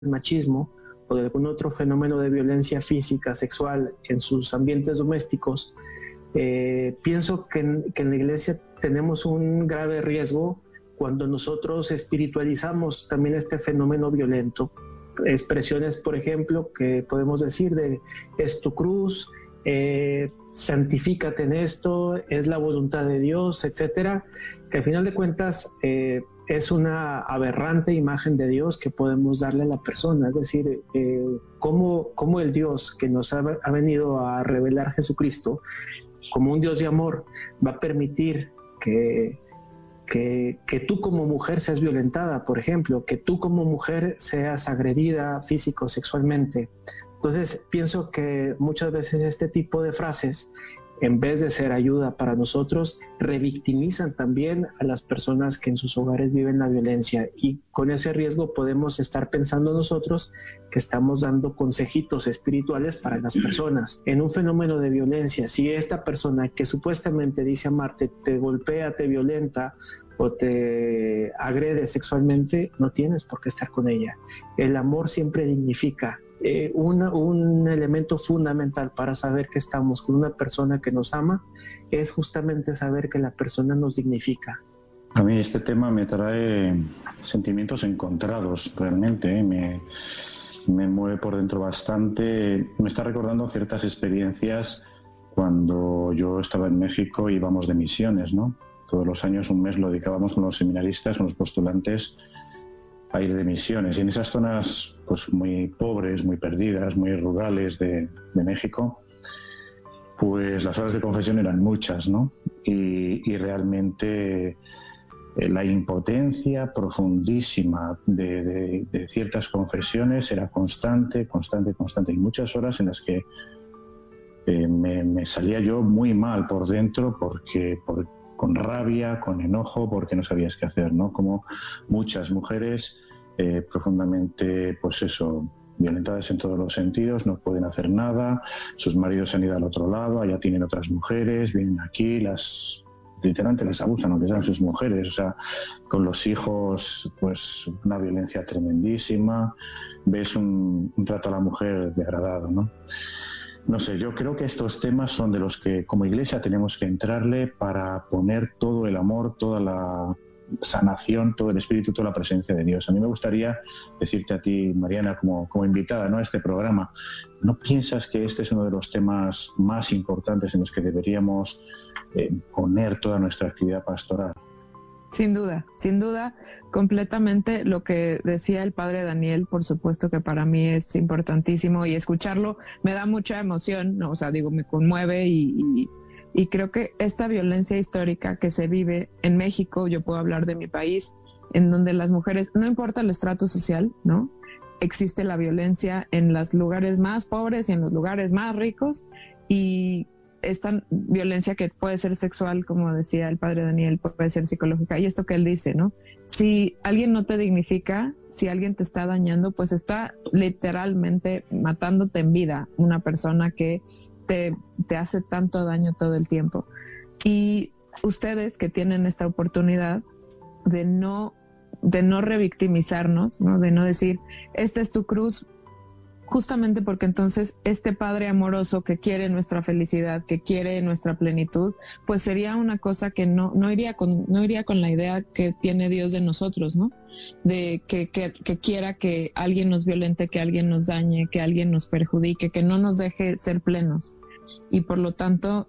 machismo o de algún otro fenómeno de violencia física, sexual en sus ambientes domésticos, pienso que en la iglesia tenemos un grave riesgo cuando nosotros espiritualizamos también este fenómeno violento. Expresiones, por ejemplo, que podemos decir de es tu cruz, santifícate en esto, es la voluntad de Dios, etcétera, que al final de cuentas es una aberrante imagen de Dios que podemos darle a la persona. Es decir, cómo el Dios que nos ha venido a revelar Jesucristo como un Dios de amor va a permitir que tú como mujer seas violentada, por ejemplo, que tú como mujer seas agredida físico, sexualmente. Entonces, pienso que muchas veces este tipo de frases, en vez de ser ayuda para nosotros, revictimizan también a las personas que en sus hogares viven la violencia, y con ese riesgo podemos estar pensando nosotros que estamos dando consejitos espirituales para las personas. En un fenómeno de violencia, si esta persona que supuestamente dice amarte te golpea, te violenta o te agrede sexualmente, no tienes por qué estar con ella. El amor siempre dignifica. Un elemento fundamental para saber que estamos con una persona que nos ama es justamente saber que la persona nos dignifica. A mí este tema me trae sentimientos encontrados realmente, me mueve por dentro bastante. Me está recordando ciertas experiencias cuando yo estaba en México y íbamos de misiones, ¿no? Todos los años un mes lo dedicábamos con los seminaristas, con los postulantes, a ir de misiones. Y en esas zonas pues muy pobres, muy perdidas, muy rurales de México, pues las horas de confesión eran muchas, ¿no? Y realmente la impotencia profundísima de ciertas confesiones era constante. Y muchas horas en las que me salía yo muy mal por dentro con rabia, con enojo, porque no sabías qué hacer, ¿no? Como muchas mujeres profundamente, pues eso, violentadas en todos los sentidos, no pueden hacer nada, sus maridos se han ido al otro lado, allá tienen otras mujeres, vienen aquí, literalmente les abusan, les dan sus mujeres, o sea, con los hijos, pues una violencia tremendísima, ves un trato a la mujer degradado, ¿no? No sé, yo creo que estos temas son de los que como iglesia tenemos que entrarle para poner todo el amor, toda la sanación, todo el espíritu, toda la presencia de Dios. A mí me gustaría decirte a ti, Mariana, como invitada, ¿no?, a este programa, ¿no piensas que este es uno de los temas más importantes en los que deberíamos poner toda nuestra actividad pastoral? Sin duda, completamente lo que decía el padre Daniel, por supuesto que para mí es importantísimo, y escucharlo me da mucha emoción, ¿no? O sea, digo, me conmueve y creo que esta violencia histórica que se vive en México, yo puedo hablar de mi país, en donde las mujeres, no importa el estrato social, ¿no?, existe la violencia en los lugares más pobres y en los lugares más ricos, y esta violencia que puede ser sexual, como decía el padre Daniel, puede ser psicológica, y esto que él dice, ¿no? Si alguien no te dignifica, si alguien te está dañando, pues está literalmente matándote en vida, una persona que te hace tanto daño todo el tiempo. Y ustedes que tienen esta oportunidad de no revictimizarnos, ¿no?, de no decir, esta es tu cruz, justamente porque entonces este Padre amoroso que quiere nuestra felicidad, que quiere nuestra plenitud, pues sería una cosa que no iría con la idea que tiene Dios de nosotros, ¿no? De que quiera que alguien nos violente, que alguien nos dañe, que alguien nos perjudique, que no nos deje ser plenos. Y por lo tanto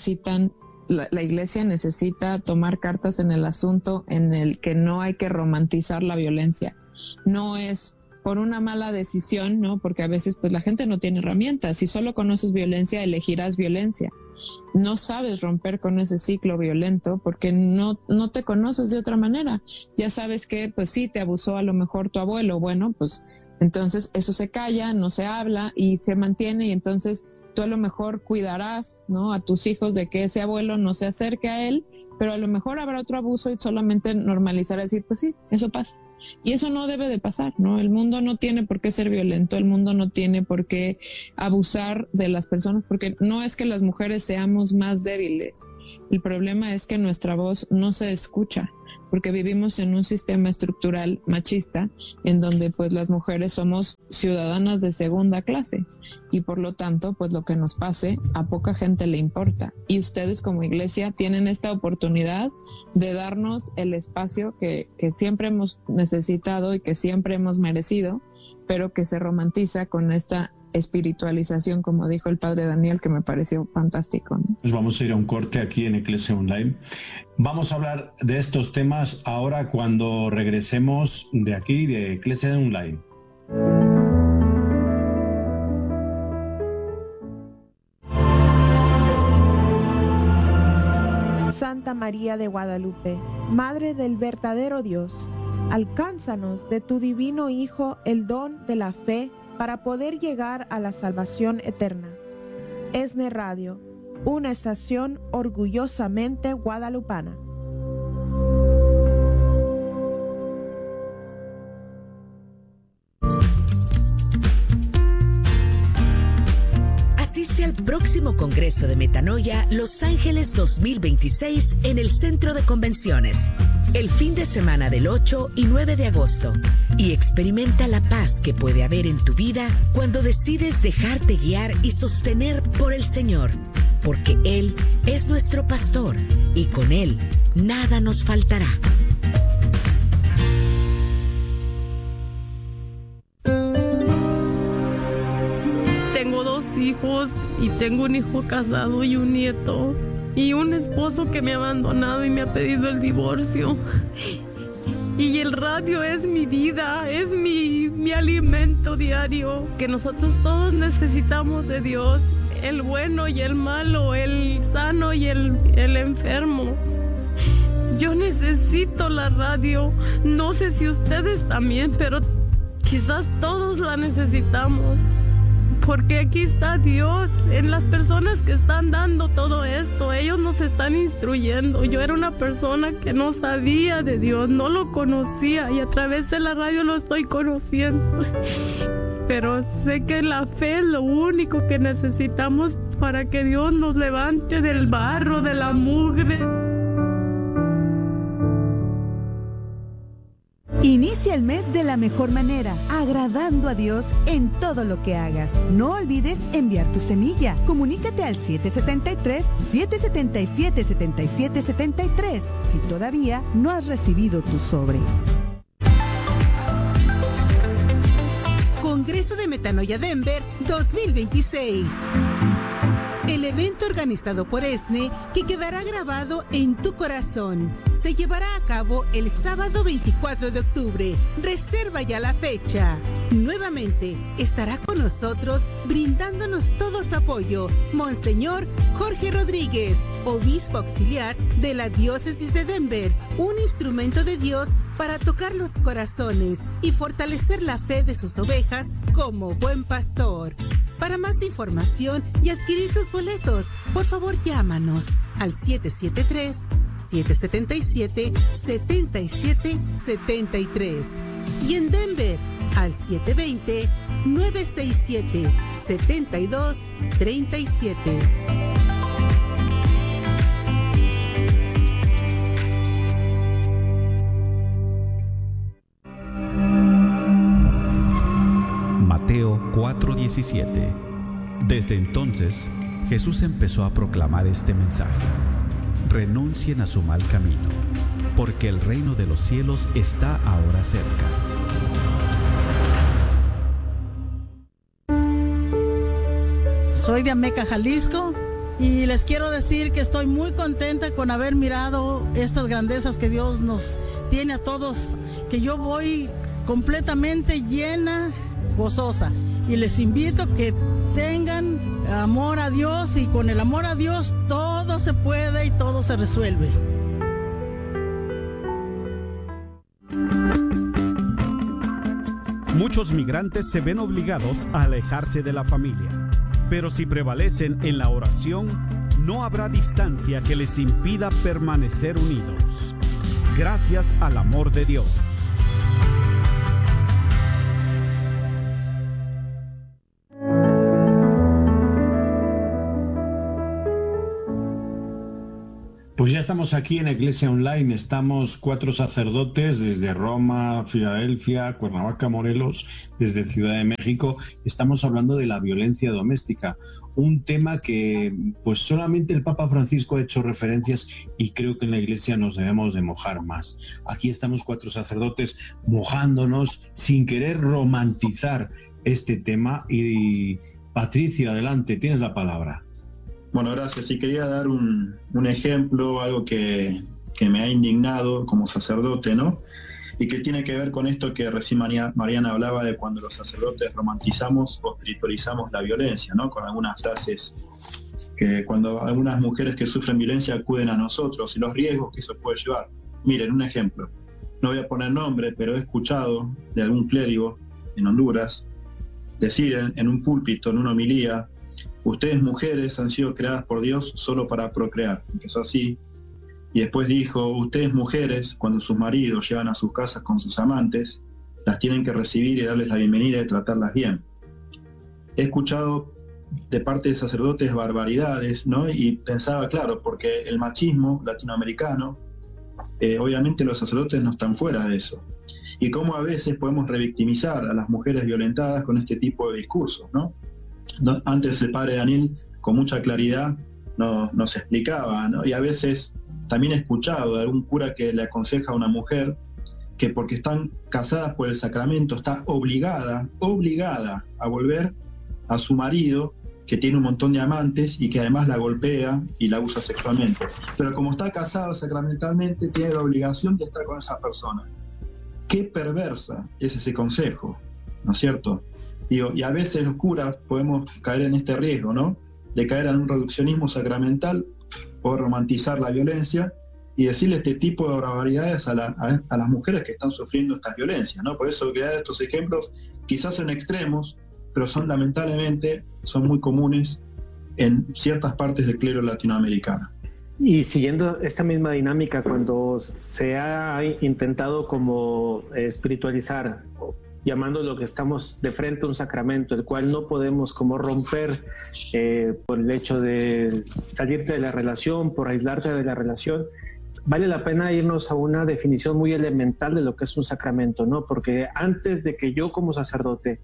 la iglesia necesita tomar cartas en el asunto, en el que no hay que romantizar la violencia. No es por una mala decisión, ¿no? Porque a veces pues la gente no tiene herramientas. Si solo conoces violencia, elegirás violencia. No sabes romper con ese ciclo violento porque no te conoces de otra manera. Ya sabes que pues sí, te abusó a lo mejor tu abuelo. Bueno, pues entonces eso se calla, no se habla y se mantiene, y entonces tú a lo mejor cuidarás, ¿no?, a tus hijos de que ese abuelo no se acerque a él, pero a lo mejor habrá otro abuso y solamente normalizar, decir, pues sí, eso pasa. Y eso no debe de pasar, ¿no? El mundo no tiene por qué ser violento, el mundo no tiene por qué abusar de las personas, porque no es que las mujeres seamos más débiles. El problema es que nuestra voz no se escucha, porque vivimos en un sistema estructural machista en donde pues las mujeres somos ciudadanas de segunda clase y por lo tanto pues lo que nos pase a poca gente le importa, y ustedes como iglesia tienen esta oportunidad de darnos el espacio que siempre hemos necesitado y que siempre hemos merecido, pero que se romantiza con esta espiritualización, como dijo el padre Daniel, que me pareció fantástico, ¿no? Pues vamos a ir a un corte aquí en Iglesia Online. Vamos a hablar de estos temas ahora cuando regresemos de aquí, de Iglesia Online. Santa María de Guadalupe, Madre del verdadero Dios, alcánzanos de tu divino Hijo el don de la fe para poder llegar a la salvación eterna. ESNE Radio, una estación orgullosamente guadalupana. Asiste al próximo Congreso de Metanoia Los Ángeles 2026 en el Centro de Convenciones, el fin de semana del 8 y 9 de agosto, y experimenta la paz que puede haber en tu vida cuando decides dejarte guiar y sostener por el Señor, porque Él es nuestro pastor y con Él nada nos faltará. Tengo 2 hijos y tengo un hijo casado y un nieto y un esposo que me ha abandonado y me ha pedido el divorcio. Y el radio es mi vida, es mi alimento diario, que nosotros todos necesitamos de Dios, el bueno y el malo, el sano y el enfermo. Yo necesito la radio, no sé si ustedes también, pero quizás todos la necesitamos. Porque aquí está Dios, en las personas que están dando todo esto, ellos nos están instruyendo. Yo era una persona que no sabía de Dios, no lo conocía y a través de la radio lo estoy conociendo. Pero sé que la fe es lo único que necesitamos para que Dios nos levante del barro, de la mugre. Inicia el mes de la mejor manera, agradando a Dios en todo lo que hagas. No olvides enviar tu semilla. Comunícate al 773-777-7773 si todavía no has recibido tu sobre. Congreso de Metanoia Denver 2026. El evento organizado por ESNE, que quedará grabado en tu corazón, se llevará a cabo el sábado 24 de octubre. Reserva ya la fecha. Nuevamente estará con nosotros brindándonos todo su apoyo Monseñor Jorge Rodríguez, obispo auxiliar de la diócesis de Denver, un instrumento de Dios para tocar los corazones y fortalecer la fe de sus ovejas como buen pastor. Para más información y adquirir tus boletos, por favor llámanos al 773-777-7773 y en Denver al 720-967-7237. Mateo 4:17. Desde entonces, Jesús empezó a proclamar este mensaje: renuncien a su mal camino, porque el reino de los cielos está ahora cerca. Soy de Ameca, Jalisco, y les quiero decir que estoy muy contenta con haber mirado estas grandezas que Dios nos tiene a todos, que yo voy completamente llena, gozosa, y les invito a que tengan amor a Dios, y con el amor a Dios todo se puede y todo se resuelve. Muchos migrantes se ven obligados a alejarse de la familia, pero si prevalecen en la oración, no habrá distancia que les impida permanecer unidos, gracias al amor de Dios. Pues ya estamos aquí en Iglesia Online, estamos 4 sacerdotes desde Roma, Filadelfia, Cuernavaca, Morelos, desde Ciudad de México. Estamos hablando de la violencia doméstica, un tema que pues solamente el Papa Francisco ha hecho referencias y creo que en la Iglesia nos debemos de mojar más. Aquí estamos 4 sacerdotes mojándonos sin querer romantizar este tema y Patricio, adelante, tienes la palabra. Bueno, gracias. Sí, quería dar un ejemplo, algo que me ha indignado como sacerdote, ¿no? Y que tiene que ver con esto que recién Mariana hablaba de cuando los sacerdotes romantizamos o espiritualizamos la violencia, ¿no? Con algunas frases que cuando algunas mujeres que sufren violencia acuden a nosotros y los riesgos que eso puede llevar. Miren, un ejemplo. No voy a poner nombre, pero he escuchado de algún clérigo en Honduras decir en un púlpito, en una homilía: ustedes mujeres han sido creadas por Dios solo para procrear. Empezó así. Y después dijo: ustedes mujeres, cuando sus maridos llegan a sus casas con sus amantes, las tienen que recibir y darles la bienvenida y tratarlas bien. He escuchado de parte de sacerdotes barbaridades, ¿no? Y pensaba, claro, porque el machismo latinoamericano, obviamente los sacerdotes no están fuera de eso. Y cómo a veces podemos revictimizar a las mujeres violentadas con este tipo de discursos, ¿no? Antes el padre Daniel con mucha claridad nos explicaba, ¿no? Y a veces también he escuchado de algún cura que le aconseja a una mujer que porque están casadas por el sacramento está obligada a volver a su marido, que tiene un montón de amantes y que además la golpea y la usa sexualmente. Pero como está casado sacramentalmente, tiene la obligación de estar con esa persona. Qué perversa es ese consejo, ¿no es cierto? Digo, y a veces los curas podemos caer en este riesgo, ¿no? De caer en un reduccionismo sacramental o romantizar la violencia y decirle este tipo de barbaridades a las mujeres que están sufriendo estas violencias, ¿no? Por eso crear estos ejemplos quizás son extremos, pero lamentablemente son muy comunes en ciertas partes del clero latinoamericano. Y siguiendo esta misma dinámica, cuando se ha intentado como espiritualizar, llamando lo que estamos de frente a un sacramento, el cual no podemos como romper por el hecho de salirte de la relación, por aislarte de la relación, vale la pena irnos a una definición muy elemental de lo que es un sacramento, ¿no? Porque antes de que yo como sacerdote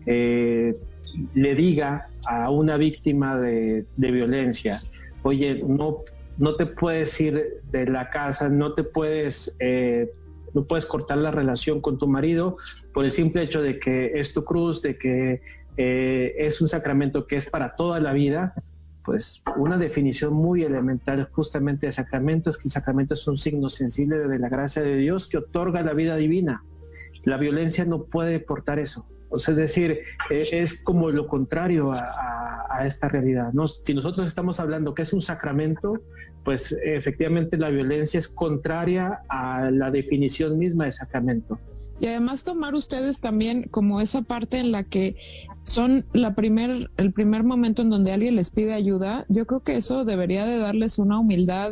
le diga a una víctima de violencia, oye, no te puedes ir de la casa, no puedes cortar la relación con tu marido por el simple hecho de que es tu cruz, de que es un sacramento que es para toda la vida. Pues una definición muy elemental justamente de sacramento es que el sacramento es un signo sensible de la gracia de Dios que otorga la vida divina. La violencia no puede portar eso. O sea, es decir, es como lo contrario a esta realidad, ¿no? Si nosotros estamos hablando que es un sacramento, pues efectivamente la violencia es contraria a la definición misma de sacramento. Y además tomar ustedes también como esa parte en la que son el primer momento en donde alguien les pide ayuda. Yo creo que eso debería de darles una humildad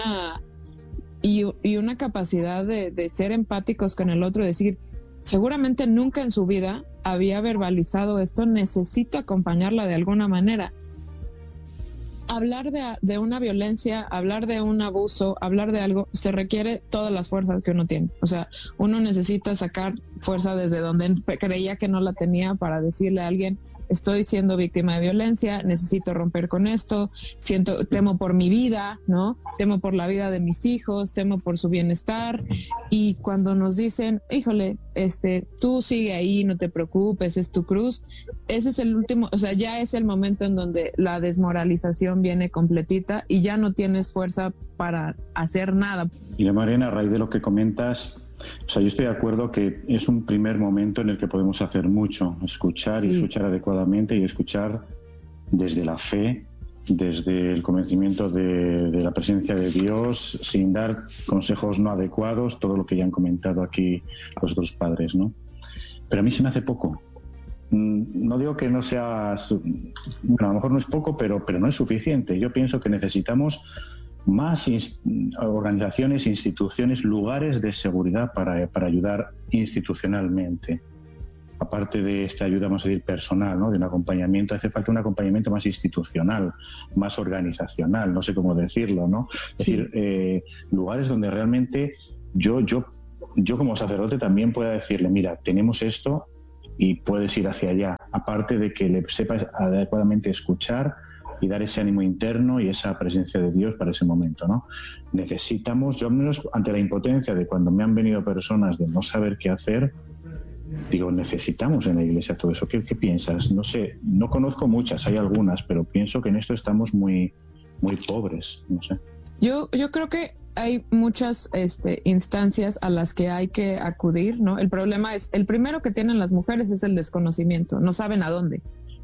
y una capacidad de ser empáticos con el otro, decir, seguramente nunca en su vida había verbalizado esto, necesito acompañarla de alguna manera. Hablar de una violencia, hablar de un abuso, hablar de algo, se requiere todas las fuerzas que uno tiene. O sea, uno necesita sacar fuerza desde donde creía que no la tenía para decirle a alguien, estoy siendo víctima de violencia, necesito romper con esto, temo por mi vida, ¿no? Temo por la vida de mis hijos, temo por su bienestar. Y cuando nos dicen, híjole, tú sigue ahí, no te preocupes, es tu cruz, ese es el último, o sea, ya es el momento en donde la desmoralización viene completita y ya no tienes fuerza para hacer nada. Y Mariana, a raíz de lo que comentas, o sea, yo estoy de acuerdo que es un primer momento en el que podemos hacer mucho, escuchar y escuchar adecuadamente y escuchar desde la fe, desde el convencimiento de la presencia de Dios, sin dar consejos no adecuados, todo lo que ya han comentado aquí los otros padres, ¿no? Pero a mí se me hace poco. No digo que no sea, bueno, a lo mejor no es poco, pero no es suficiente. Yo pienso que necesitamos más organizaciones, instituciones, lugares de seguridad para ayudar institucionalmente. aparte de esta ayuda, vamos a decir, personal, ¿no?, de un acompañamiento, hace falta un acompañamiento más institucional, más organizacional, no sé cómo decirlo, ¿no? Es decir, lugares donde realmente yo como sacerdote también pueda decirle, mira, tenemos esto y puedes ir hacia allá, aparte de que le sepas adecuadamente escuchar y dar ese ánimo interno y esa presencia de Dios para ese momento, ¿no? Necesitamos, yo al menos ante la impotencia de cuando me han venido personas de no saber qué hacer, digo, necesitamos en la Iglesia todo eso. ¿Qué piensas? No sé, no conozco muchas, hay algunas, pero pienso que en esto estamos muy pobres, no sé. Yo creo que hay muchas instancias a las que hay que acudir, ¿no? El problema es, el primero que tienen las mujeres es el desconocimiento, no saben a dónde.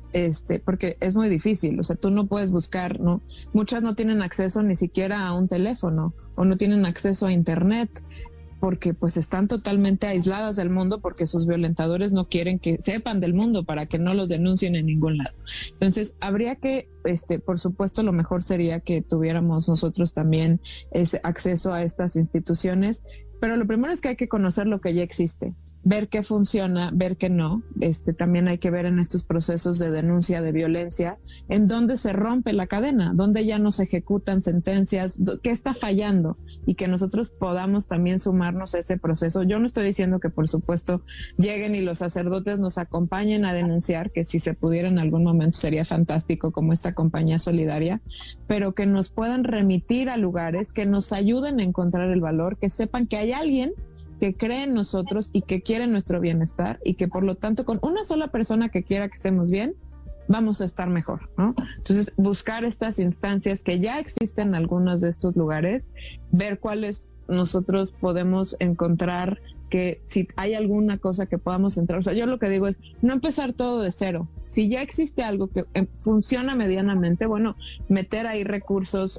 Porque es muy difícil, o sea, tú no puedes buscar, ¿no? Muchas no tienen acceso ni siquiera a un teléfono o no tienen acceso a internet porque pues están totalmente aisladas del mundo porque sus violentadores no quieren que sepan del mundo para que no los denuncien en ningún lado. Entonces, habría que, por supuesto, lo mejor sería que tuviéramos nosotros también ese acceso a estas instituciones, pero lo primero es que hay que conocer lo que ya existe. Ver qué funciona, ver qué no. También hay que ver en estos procesos de denuncia de violencia en dónde se rompe la cadena, dónde ya no se ejecutan sentencias, qué está fallando y que nosotros podamos también sumarnos a ese proceso. Yo no estoy diciendo que por supuesto lleguen y los sacerdotes nos acompañen a denunciar, que si se pudiera en algún momento sería fantástico como esta compañía solidaria, pero que nos puedan remitir a lugares, que nos ayuden a encontrar el valor, que sepan que hay alguien que cree en nosotros y que quiere nuestro bienestar y que por lo tanto con una sola persona que quiera que estemos bien, vamos a estar mejor, ¿no? Entonces, buscar estas instancias que ya existen en algunos de estos lugares, ver cuáles nosotros podemos encontrar, que si hay alguna cosa que podamos entrar. O sea, yo lo que digo es no empezar todo de cero. Si ya existe algo que funciona medianamente, bueno, meter ahí recursos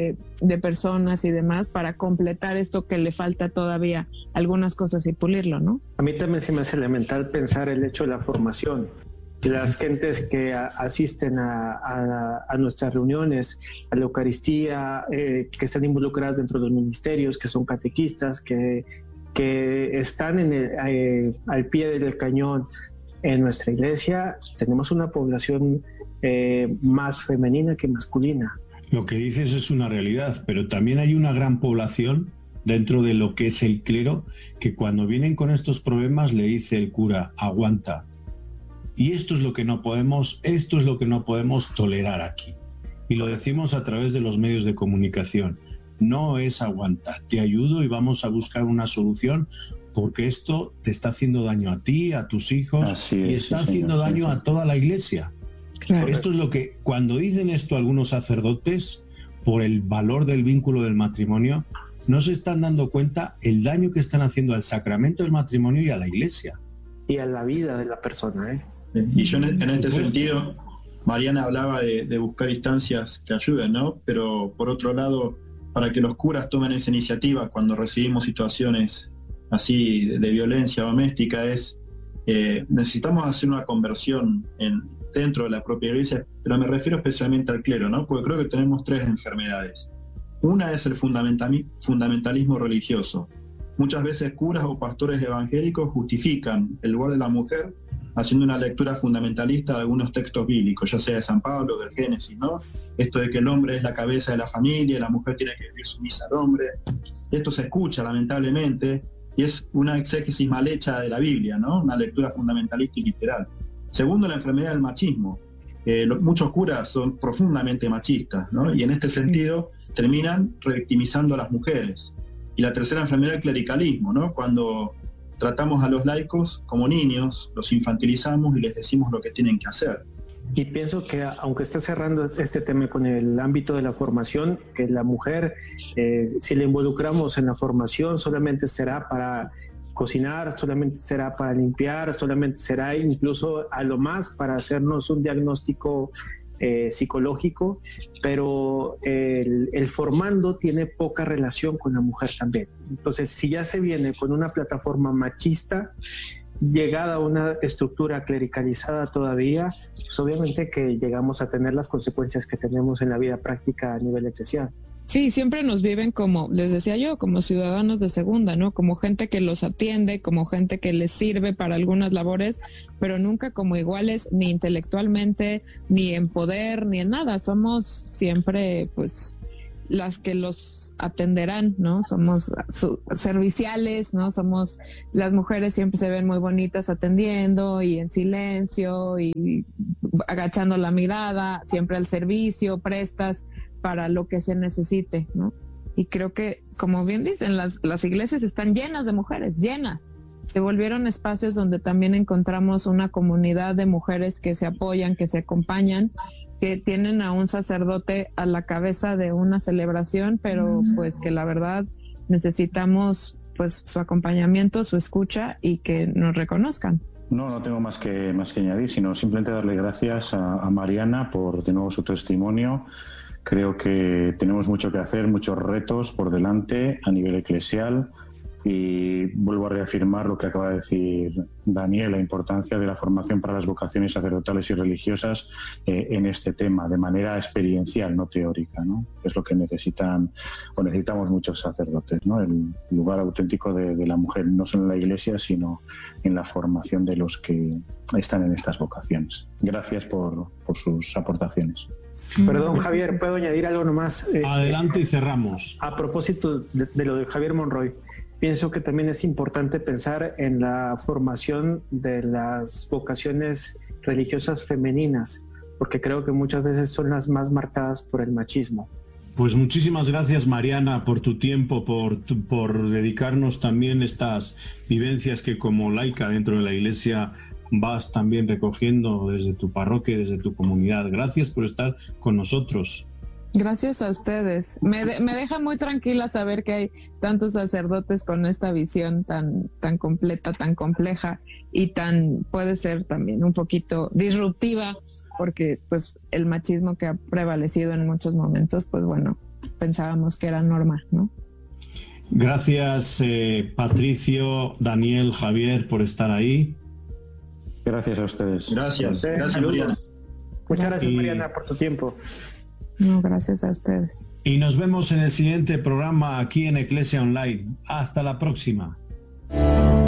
de personas y demás para completar esto que le falta todavía algunas cosas y pulirlo, ¿no? A mí también se me hace elemental pensar el hecho de la formación. Las gentes que asisten a nuestras reuniones, a la Eucaristía, que están involucradas dentro de los ministerios, que son catequistas, que están al pie del cañón en nuestra iglesia, tenemos una población más femenina que masculina. Lo que dices es una realidad, pero también hay una gran población dentro de lo que es el clero que cuando vienen con estos problemas le dice el cura, aguanta. Y esto es lo que no podemos tolerar aquí. Y lo decimos a través de los medios de comunicación. No es aguantar, te ayudo y vamos a buscar una solución porque esto te está haciendo daño a ti, a tus hijos y está haciendo daño a toda la iglesia. Claro. Esto es lo que, cuando dicen esto algunos sacerdotes, por el valor del vínculo del matrimonio, no se están dando cuenta el daño que están haciendo al sacramento del matrimonio y a la iglesia. Y a la vida de la persona, ¿eh? Y yo en este sentido, Mariana hablaba de buscar instancias que ayuden, ¿no? Pero por otro lado, para que los curas tomen esa iniciativa cuando recibimos situaciones así de violencia doméstica necesitamos hacer una conversión dentro de la propia iglesia, pero me refiero especialmente al clero, ¿no? Porque creo que tenemos 3 enfermedades. Una es el fundamentalismo religioso. Muchas veces curas o pastores evangélicos justifican el lugar de la mujer haciendo una lectura fundamentalista de algunos textos bíblicos, ya sea de San Pablo, del Génesis, ¿no? Esto de que el hombre es la cabeza de la familia y la mujer tiene que vivir sumisa al hombre. Esto se escucha, lamentablemente, y es una exégesis mal hecha de la Biblia, ¿no? Una lectura fundamentalista y literal. Segundo, la enfermedad del machismo. Muchos curas son profundamente machistas, ¿no? Y en este sentido terminan revictimizando a las mujeres. Y la tercera enfermedad, el clericalismo, ¿no? Cuando tratamos a los laicos como niños, los infantilizamos y les decimos lo que tienen que hacer. Y pienso que aunque esté cerrando este tema con el ámbito de la formación, que la mujer, si la involucramos en la formación, solamente será para cocinar, solamente será para limpiar, solamente será incluso a lo más para hacernos un diagnóstico psicológico, pero el formando tiene poca relación con la mujer también. Entonces, si ya se viene con una plataforma machista, llegada a una estructura clericalizada todavía, pues obviamente que llegamos a tener las consecuencias que tenemos en la vida práctica a nivel eclesial. Sí, siempre nos viven como, les decía yo, como ciudadanos de segunda, ¿no? Como gente que los atiende, como gente que les sirve para algunas labores, pero nunca como iguales, ni intelectualmente, ni en poder, ni en nada. Somos siempre, pues, las que los atenderán, ¿no? Somos serviciales, ¿no? Somos, las mujeres siempre se ven muy bonitas atendiendo y en silencio y agachando la mirada, siempre al servicio, prestas para lo que se necesite, ¿no? Y creo que, como bien dicen, las iglesias están llenas de mujeres, llenas. Se volvieron espacios donde también encontramos una comunidad de mujeres que se apoyan, que se acompañan, que tienen a un sacerdote a la cabeza de una celebración, pero pues que la verdad necesitamos pues su acompañamiento, su escucha y que nos reconozcan. No tengo más que añadir, sino simplemente darle gracias a Mariana por de nuevo su testimonio. Creo que tenemos mucho que hacer, muchos retos por delante a nivel eclesial, y vuelvo a reafirmar lo que acaba de decir Daniel, la importancia de la formación para las vocaciones sacerdotales y religiosas en este tema, de manera experiencial, no teórica, ¿no? Es lo que necesitamos muchos sacerdotes, ¿no? El lugar auténtico de la mujer, no solo en la Iglesia, sino en la formación de los que están en estas vocaciones. Gracias por sus aportaciones. Perdón, Javier, ¿puedo añadir algo nomás? Adelante y cerramos. A propósito de lo de Javier Monroy, pienso que también es importante pensar en la formación de las vocaciones religiosas femeninas, porque creo que muchas veces son las más marcadas por el machismo. Pues muchísimas gracias, Mariana, por tu tiempo, por dedicarnos también estas vivencias que como laica dentro de la Iglesia vas también recogiendo desde tu parroquia y desde tu comunidad. Gracias por estar con nosotros. Gracias a ustedes. Me deja muy tranquila saber que hay tantos sacerdotes con esta visión tan completa, tan compleja y puede ser también un poquito disruptiva, porque pues el machismo que ha prevalecido en muchos momentos, pues bueno, pensábamos que era norma, ¿no? Gracias, Patricio, Daniel, Javier, por estar ahí. Gracias a ustedes. Gracias Mariana. Muchas gracias, Mariana, por tu tiempo. No, gracias a ustedes. Y nos vemos en el siguiente programa aquí en Eclesia Online. Hasta la próxima.